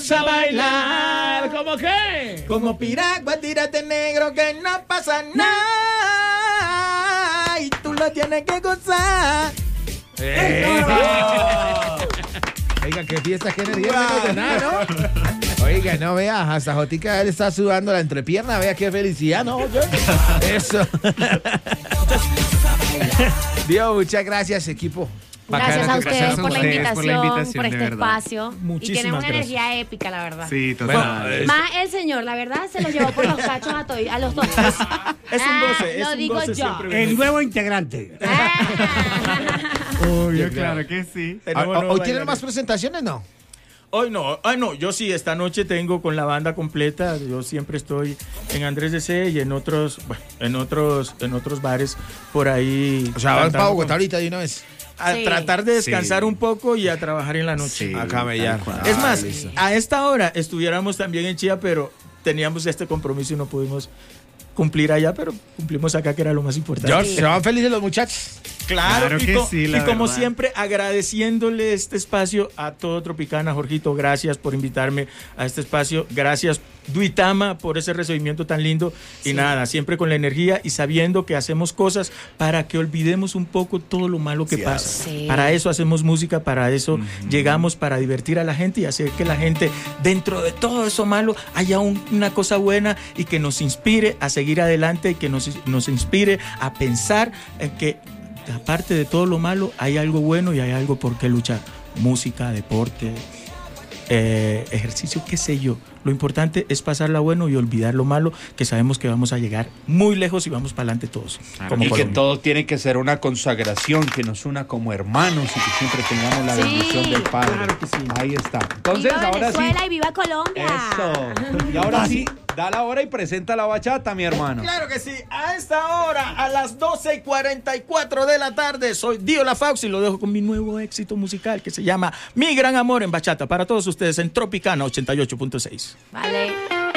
vamos a bailar. ¿Cómo qué? Como piragua, tírate negro que no pasa nada. Y tú lo tienes que gozar. Oiga, qué fiesta, qué energía, menos de nada, ¿no? Oiga, no veas, hasta Jotica él está sudando la entrepierna, vea qué felicidad, ¿no? Eso. Dios, muchas gracias, equipo. Gracias a ustedes por la invitación, por de este verdad. espacio. Muchísimas y tienen una gracias. energía épica, la verdad. Sí, total. Más el señor, la verdad, se los llevó por los cachos a los dos. Es un goce, es lo un digo goce yo. siempre. El nuevo integrante. Yo claro que sí. ¿Hoy tienen más presentaciones, no? Hoy no, yo sí, esta noche tengo con la banda completa, yo siempre estoy en Andrés DC y en otros bares por ahí. O sea, van cantando para con- Bogotá ahorita de una vez. a Sí. tratar de descansar Sí. un poco y a trabajar en la noche. Sí, A camellar. tal cual. Es más, listo. a esta hora estuviéramos también en Chía, pero teníamos este compromiso y no pudimos cumplir allá, pero cumplimos acá, que era lo más importante. George, ¿se van felices los muchachos? Claro, Claro que sí, la y como verdad. siempre, agradeciéndole este espacio a todo Tropicana. Jorgito, gracias por invitarme a este espacio. Gracias, Duitama, por ese recibimiento tan lindo. Y nada, siempre con la energía y sabiendo que hacemos cosas para que olvidemos un poco todo lo malo que pasa. Sí. Para eso hacemos música, para eso llegamos, para divertir a la gente y hacer que la gente, dentro de todo eso malo, haya una cosa buena y que nos inspire a seguir adelante y que nos inspire a pensar en que aparte de todo lo malo, hay algo bueno y hay algo por qué luchar. Música, deporte, ejercicio, qué sé yo. Lo importante es pasarla bueno y olvidar lo malo, que sabemos que vamos a llegar muy lejos y vamos para adelante todos. Claro. Como Y que Colombia. todo tiene que ser una consagración que nos una como hermanos y que siempre tengamos la Sí. bendición del Padre. Claro que sí. Ahí está. Entonces, ¡Viva ahora sí. Venezuela y viva Colombia! Eso. Y ahora sí, da la hora y presenta la bachata, mi hermano. Claro que sí, a esta hora, a las 12:44 de la tarde, soy Dio La Faux y lo dejo con mi nuevo éxito musical que se llama Mi Gran Amor en Bachata para todos ustedes en Tropicana 88.6. Vale.